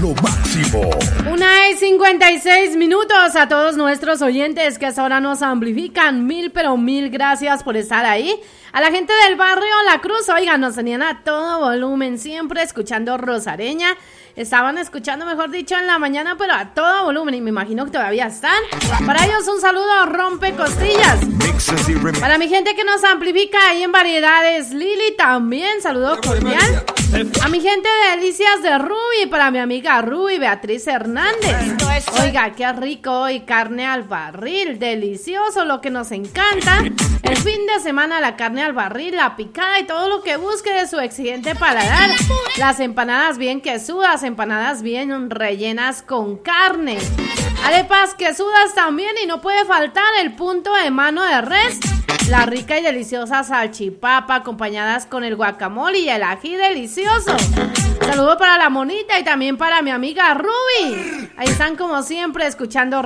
lo máximo. 1:56 a todos nuestros oyentes que hasta ahora nos amplifican. Mil, pero mil gracias por estar ahí. A la gente del barrio La Cruz, oigan, nos tenían a todo volumen, siempre escuchando Rosareña. Estaban escuchando, mejor dicho, en la mañana, pero a todo volumen, y me imagino que todavía están. Para ellos un saludo rompe costillas. Para mi gente que nos amplifica ahí en Variedades Lili, también saludo cordial. A mi gente de Delicias de Ruby, para mi amiga Ruby Beatriz Hernández. Oiga, qué rico hoy, carne al barril, delicioso, lo que nos encanta. El fin de semana la carne al barril, la picada y todo lo que busque de su exigente paladar. Las empanadas bien quesudas, empanadas bien rellenas con carne. Arepas quesudas también, y no puede faltar el punto de mano de res. La rica y deliciosa salchipapa acompañadas con el guacamole y el ají delicioso. Saludo para la monita y también para mi amiga Ruby. Ahí están como siempre escuchando